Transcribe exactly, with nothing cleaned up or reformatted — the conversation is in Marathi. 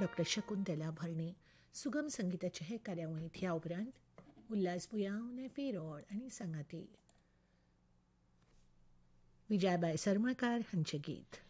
डॉक्टर शकुंतला भरणे सुगम संगीताचे हे कार्यावळींत ह्या उपरांत उल्हास बुयांव नेफी रोड आनी संगाती विजयाबाई सरमळकार हांचें गीत.